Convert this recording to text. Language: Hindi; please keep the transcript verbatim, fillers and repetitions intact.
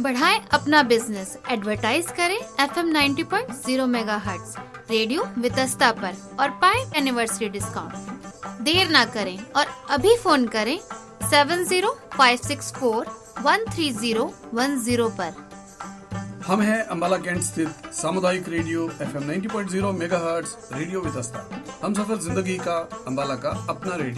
बढ़ाएं अपना बिजनेस, एडवर्टाइज करें F M ninety point zero megahertz radio Vitasta पर और पाएं एनिवर्सरी डिस्काउंट। देर ना करें और अभी फोन करें seven zero five six four one three zero one zero पर। हम हैं अम्बाला कैंट स्थित सामुदायिक radio F M ninety point zero megahertz radio Vitasta. हम सफर जिंदगी का, अम्बाला का अपना रेडियो।